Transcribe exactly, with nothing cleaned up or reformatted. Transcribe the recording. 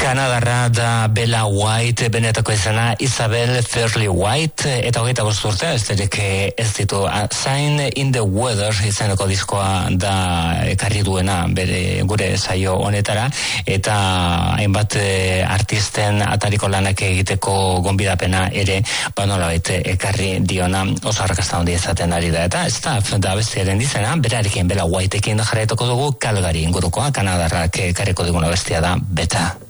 Kanadarra da Bella White, benetako izena Isabel Fairley White, eta hogeita bost urte, besterik ez ditu. Sign in the Weather izeneko diskoa da ekarri duena bere gure saio honetara, eta hainbat artisten atariko lanak egiteko gonbidapena ere banolabait ekarri diona, oso arrakasta handi izaten ari da. Eta Staff da bestiaren dizena, berarekin Bella Whiteekin jarraituko dugu. Calgary ingurukoa, Kanadarrak ekarriko diguna bestia da Beta.